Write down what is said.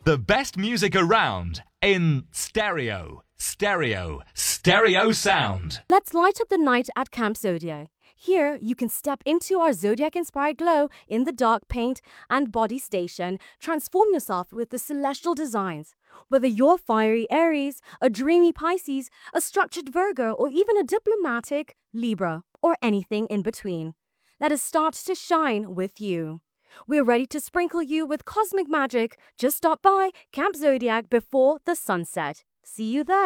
The best music around in stereo. Stereo. Stereo sound. Let's light up the night at Camp Zodiac. Here, you can step into our Zodiac-inspired glow in the dark paint and body station. Transform yourself with the celestial designs. Whether you're fiery Aries, a dreamy Pisces, a structured Virgo, or even a diplomatic Libra, or anything in between, let us start to shine with you. We're ready to sprinkle you with cosmic magic. Just stop by Camp Zodiac before the sunset. See you there.